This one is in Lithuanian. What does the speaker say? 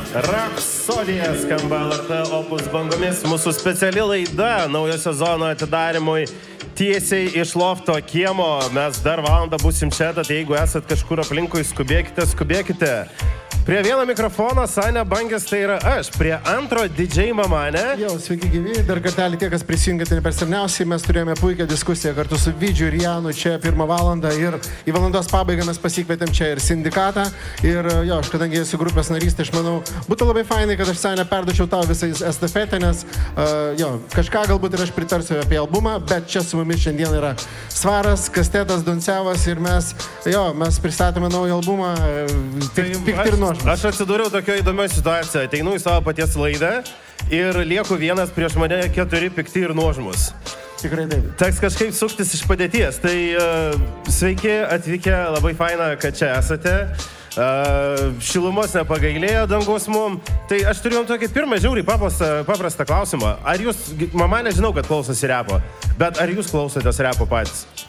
Rapsodija skamba LRT Opus bangomis. Mūsų speciali laida naujo sezono atidarimui tiesiai iš lofto kiemo. Mes dar valandą būsim čia, tad jeigu esat kažkur aplinkui, skubėkite. Prie vieno mikrofono Sanė Bangis, tai yra aš. Prie antro DJ Mamanė. Jau, sveiki gyvi. Dar kartelį tie, kas prisijungėte ne per seniausiai, mes turėjome puikią diskusiją kartu su Vidžiu ir Janu čia 1 valandą. Ir į valandos pabaigą mes pasikvietėm čia ir sindikatą. Ir jo, aš kadangi esu grupės narys, tai aš manau, būtų labai fainai, kad aš Sanė perduočiau tau visą estafetę, nes jo, kažką galbūt ir aš pritarsiu apie albumą, bet čia su mumis šiandien yra Svaras, Kastetas, Duncevas ir mes pristatome naują albumą. Pikti ir nuošmės. Aš atsidūriau tokio įdomioje situacijoje. Ateinu į savo paties laidą ir lieku vienas prieš mane 4 pikti ir nuožmus. Tikrai taip. Teks kažkaip suktis iš padėties. Tai sveiki atvykę, labai faina, kad čia esate. Šilumos nepagailėjo dangaus mum. Tai aš turiu jums tokį pirmą žiauriai paprastą klausimą. Ar jūs, mama nežinau, kad klausosi repo, bet ar jūs klausotės repo patys?